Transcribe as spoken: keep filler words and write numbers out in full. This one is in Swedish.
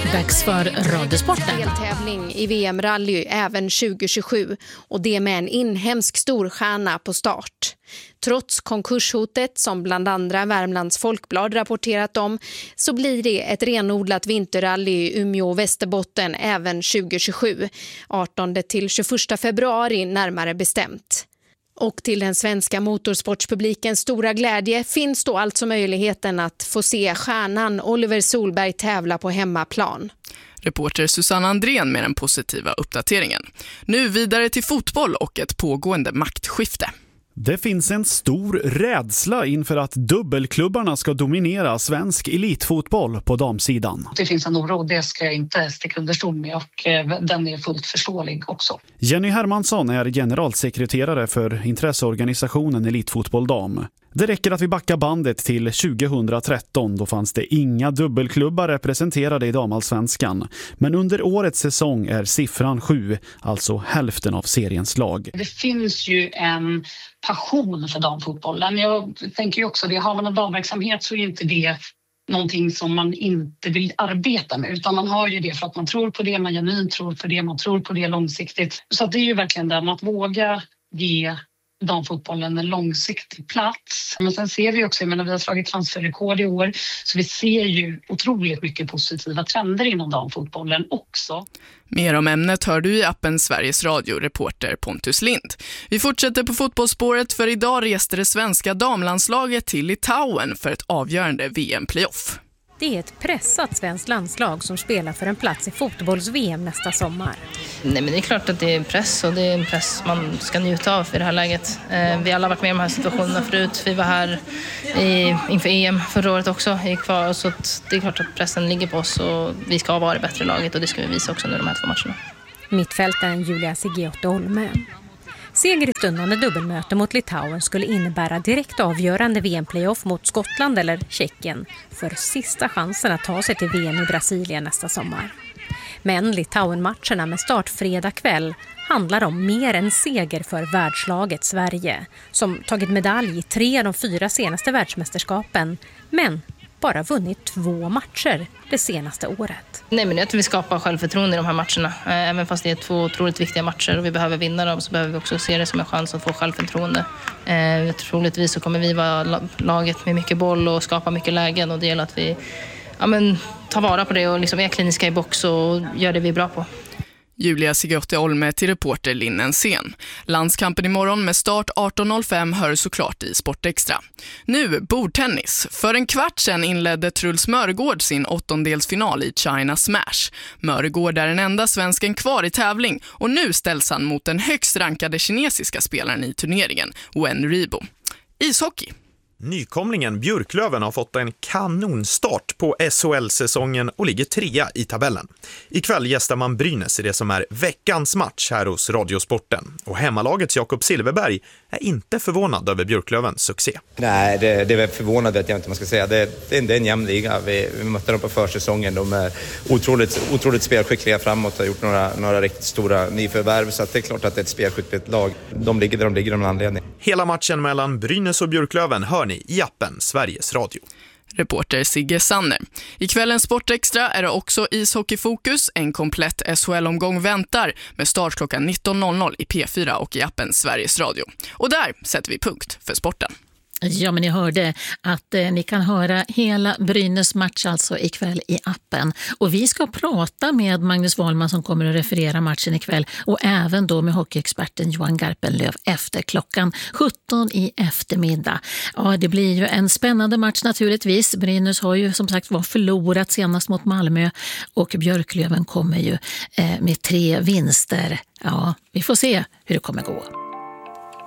Dags för Radiosporten. Deltävling i V M-rally även tjugo tjugosju och det med en inhemsk storstjärna på start. Trots konkurshotet som bland andra Värmlands Folkblad rapporterat om så blir det ett renodlat vinterrally i Umeå och Västerbotten även tjugo tjugosju, artonde till tjugoförsta februari närmare bestämt. Och till den svenska motorsportspublikens stora glädje finns då alltså möjligheten att få se stjärnan Oliver Solberg tävla på hemmaplan. Reporter Susanna Andrén med den positiva uppdateringen. Nu vidare till fotboll och ett pågående maktskifte. Det finns en stor rädsla inför att dubbelklubbarna ska dominera svensk elitfotboll på damsidan. Det finns en oro, det ska jag inte sticka under stol med och den är fullt förståelig också. Jenny Hermansson är generalsekreterare för intresseorganisationen Elitfotboll Dam. Det räcker att vi backar bandet till tjugohundratretton, då fanns det inga dubbelklubbar representerade i damallsvenskan. Men under årets säsong är siffran sju, alltså hälften av seriens lag. Det finns ju en passion för damfotbollen. Jag tänker ju också det, har man en damverksamhet så är inte det någonting som man inte vill arbeta med, utan man har ju det för att man tror på det, man genuint tror på det, man tror på det långsiktigt. Så det är ju verkligen det, att våga ge damfotbollen en långsiktig plats. Men sen ser vi också, jag menar, vi har slagit transferrekord i år, så vi ser ju otroligt mycket positiva trender inom damfotbollen också. Mer om ämnet hör du i appen Sveriges Radio, reporter Pontus Lind. Vi fortsätter på fotbollsspåret, för idag reste det svenska damlandslaget till Litauen för ett avgörande V M-playoff. Det är ett pressat svenskt landslag som spelar för en plats i fotbolls-V M nästa sommar. Nej, men det är klart att det är press, och det är en press man ska njuta av i det här läget. Eh, vi har alla varit med i de här situationerna förut. Vi var här i, inför E M förra året också i kvar, så att det är klart att pressen ligger på oss och vi ska vara det bättre laget, och det ska vi visa också under de här två matcherna. Mittfältaren Julia Sigiotte Olme. Seger i stundande dubbelmöte mot Litauen skulle innebära direkt avgörande V M-playoff mot Skottland eller Tjeckien för sista chansen att ta sig till V M i Brasilien nästa sommar. Men Litauen-matcherna med start fredag kväll handlar om mer än seger för världslaget Sverige, som tagit medalj i tre av de fyra senaste världsmästerskapen, men bara vunnit två matcher det senaste året. Nej, men att vi skapar självförtroende i de här matcherna. Även fast det är två otroligt viktiga matcher och vi behöver vinna dem, så behöver vi också se det som en chans att få självförtroende. Eh, troligtvis så kommer vi vara laget med mycket boll och skapa mycket lägen, och det gäller att vi ja, men, tar vara på det och liksom är kliniska i box och gör det vi är bra på. Julia Sigiotte Olme till reporter Linnen Sen. Landskampen imorgon med start arton noll fem hör såklart i Sportextra. Nu bordtennis. För en kvart sedan inledde Truls Mörgård sin åttondelsfinal i China Smash. Mörgård är den enda svensken kvar i tävling, och nu ställs han mot den högst rankade kinesiska spelaren i turneringen, Wen Ribo. Ishockey. Nykomlingen Björklöven har fått en kanonstart på S H L-säsongen och ligger trea i tabellen. Ikväll gästar man Brynäs i det som är veckans match här hos Radiosporten. Och hemmalagets Jakob Silverberg är inte förvånad över Björklövens succé. Nej, det, det är förvånad att jag inte man ska säga. Det, det, det är en jämn liga. Vi, vi mötte dem på försäsongen. De är otroligt, otroligt spelskickliga framåt och har gjort några, några riktigt stora nyförvärv. Så att det är klart att det är ett spelskickligt lag. De ligger där de ligger av en anledning. Hela matchen mellan Brynäs och Björklöven hör ni i appen Sveriges Radio. Reporter Sigge Sanner. I kvällens Sportextra är det också ishockeyfokus. En komplett S H L-omgång väntar med start klockan nitton noll noll i P fyra och i appen Sveriges Radio. Och där sätter vi punkt för sporten. Ja, men ni hörde att eh, ni kan höra hela Brynäs match alltså ikväll i appen. Och vi ska prata med Magnus Wahlman som kommer att referera matchen ikväll, och även då med hockeyexperten Johan Garpenlöv efter klockan sjutton i eftermiddag. Ja, det blir ju en spännande match naturligtvis. Brynäs har ju som sagt var förlorat senast mot Malmö, och Björklöven kommer ju eh, med tre vinster. Ja, vi får se hur det kommer gå.